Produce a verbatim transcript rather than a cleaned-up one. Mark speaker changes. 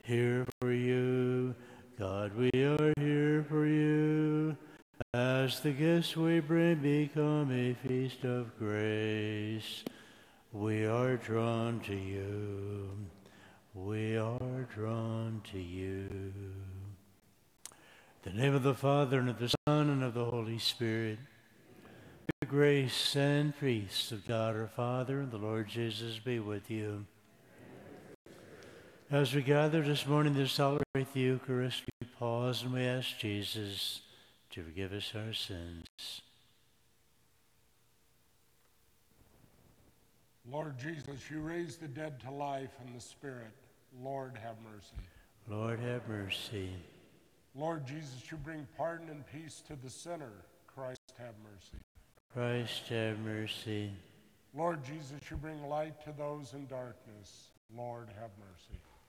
Speaker 1: here for you. God, we are here for you. As the gifts we bring become a feast of grace, we are drawn to you. We are drawn to you. In the name of the Father, and of the Son, and of the Holy Spirit, the grace and peace of God our Father and the Lord Jesus be with you. As we gather this morning to celebrate the Eucharist, we pause and we ask Jesus to forgive us our sins.
Speaker 2: Lord Jesus, you raised the dead to life in the Spirit. Lord, have mercy.
Speaker 1: Lord, have mercy.
Speaker 2: Lord Jesus, you bring pardon and peace to the sinner. Christ, have mercy.
Speaker 1: Christ, have mercy.
Speaker 2: Lord Jesus, you bring light to those in darkness. Lord, have mercy.